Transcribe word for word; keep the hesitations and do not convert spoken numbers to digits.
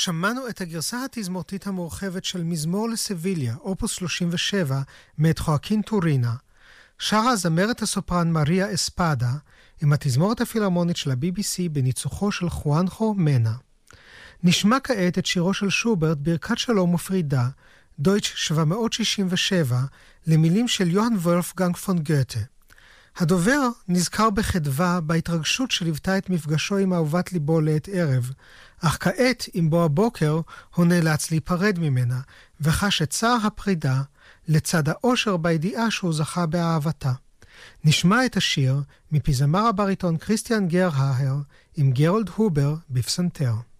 שמענו את הגרסה התזמורתית המורחבת של מזמור לסביליה, אופוס שלושים ושבע, מאת חואקין טורינה. שרה הזמרת הסופרן מריה אספדה, עם התזמורת הפילהרמונית של ה-בי בי סי בניצוחו של חואנחו מנה. נשמע כעת את שירו של שוברט, ברכת שלום ופרידה, דויטש שבע מאות שישים ושבע, למילים של יוהאן וולפגנג פון גותה. הדובר נזכר בחדווה בהתרגשות שליוותה את מפגשו עם אהובת ליבו לעת ערב, אך כעת עם בוא הבוקר הוא נאלץ להיפרד ממנה, וחש את צער הפרידה לצד האושר בידיעה שהוא זכה באהבתה. נשמע את השיר מפי זמר הבריטון כריסטיאן גרהאהר עם גרולד הובר בפסנתר.